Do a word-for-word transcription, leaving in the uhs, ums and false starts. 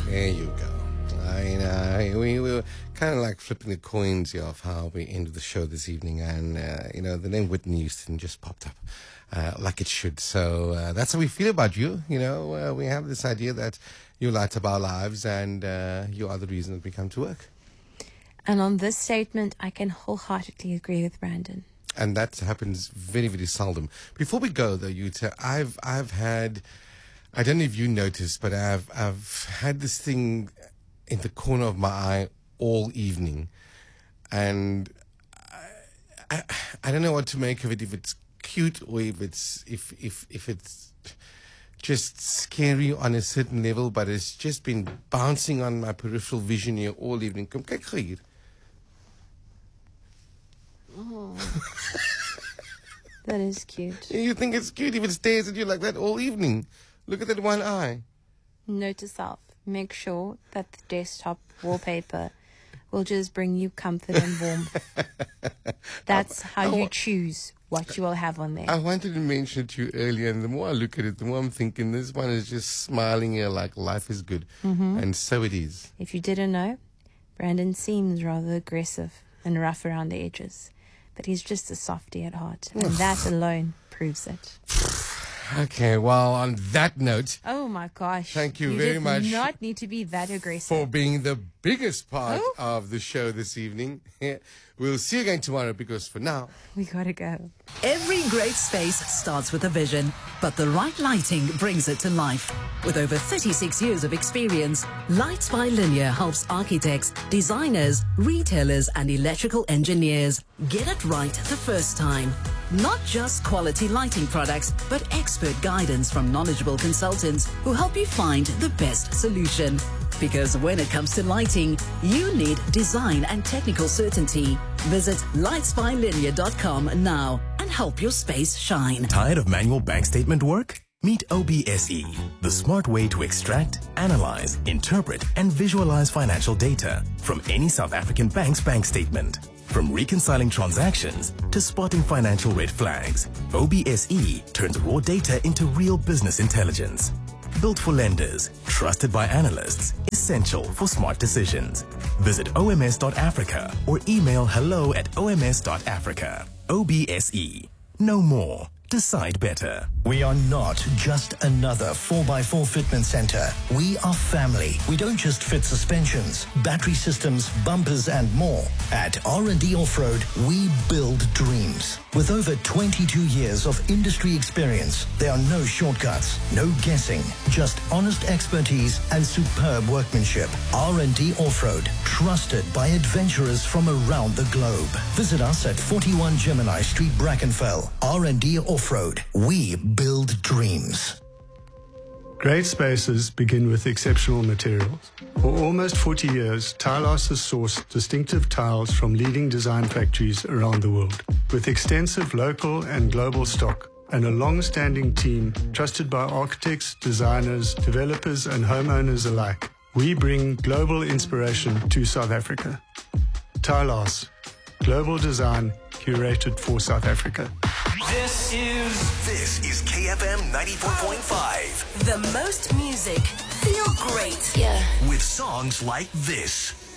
There you go. I know. We, we were kind of like flipping the coins here of how we ended the show this evening. And, uh, you know, the name Whitney Houston just popped up uh, like it should. So uh, that's how we feel about you. You know, uh, we have this idea that you light up our lives and uh, you are the reason that we come to work. And on this statement, I can wholeheartedly agree with Brandon. And that happens very, very seldom. Before we go, though, Yuta, I've I've had, I don't know if you noticed, but I've I've had this thing in the corner of my eye all evening, and I, I, I don't know what to make of it. If it's cute or if it's if if if it's just scary on a certain level, but it's just been bouncing on my peripheral vision here all evening. Kom kyk gou hier. Oh. That is cute. You think it's cute if it stares at you like that all evening. Look at that one eye. Note to self, make sure that the desktop wallpaper will just bring you comfort and warmth. That's how you choose what you will have on there. I wanted to mention it to you earlier, and the more I look at it, the more I'm thinking this one is just smiling here like life is good. Mm-hmm. And so it is. If you didn't know, Brandon seems rather aggressive and rough around the edges. But he's just a softie at heart, and that alone proves it. Okay, well, on that note... Oh, my gosh. Thank you, you very did much... not need to be that aggressive. ...for being the biggest part oh. of the show this evening. We'll see you again tomorrow, because for now... We gotta go. Every great space starts with a vision, but the right lighting brings it to life. With over thirty-six years of experience, Lights by Linear helps architects, designers, retailers, and electrical engineers get it right the first time. Not just quality lighting products, but expert guidance from knowledgeable consultants who help you find the best solution. Because when it comes to lighting, you need design and technical certainty. Visit lights by linear dot com now and help your space shine. Tired of manual bank statement work? Meet O B S E, the smart way to extract, analyze, interpret, and visualize financial data from any South African bank's bank statement. From reconciling transactions to spotting financial red flags, O B S E turns raw data into real business intelligence. Built for lenders, trusted by analysts, essential for smart decisions. Visit O M S dot Africa or email hello at O M S dot Africa. O B S E. Know more. Decide better. We are not just another four by four fitment center. We are family. We don't just fit suspensions, battery systems, bumpers, and more. At R and D Off-Road, we build dreams. With over twenty-two years of industry experience, there are no shortcuts, no guessing, just honest expertise and superb workmanship. R and D Off-Road, trusted by adventurers from around the globe. Visit us at forty-one Gemini Street, Brackenfell. R and D Off-Road, we build dreams. Great spaces begin with exceptional materials. For almost forty years, Tilehouse has sourced distinctive tiles from leading design factories around the world. With extensive local and global stock and a long-standing team trusted by architects, designers, developers, and homeowners alike, we bring global inspiration to South Africa. Tilehouse, global design curated for South Africa. This is This is K F M ninety-four point five. The most music. Feel great. Yeah. With songs like this.